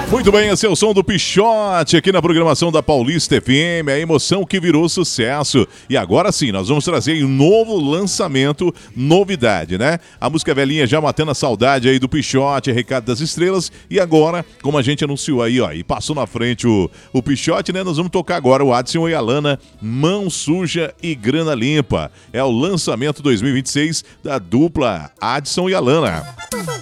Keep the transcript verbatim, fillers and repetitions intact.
Muito bem, esse é o som do Pichote aqui na programação da Paulista F M, a emoção que virou sucesso. E agora sim, nós vamos trazer um novo lançamento, novidade, né? A música velhinha já matando a saudade aí do Pichote, Recado das Estrelas. E agora, como a gente anunciou aí, ó, e passou na frente o, o Pichote, né? Nós vamos tocar agora o Adson e a Lana, Mão Suja e Grana Limpa. É o lançamento dois mil e vinte e seis da dupla Adson e a Lana.